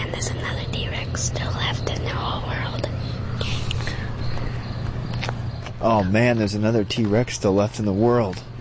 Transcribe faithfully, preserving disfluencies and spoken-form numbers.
man, there's another T-Rex still left in the whole world. Oh man, there's another T-Rex still left in the world.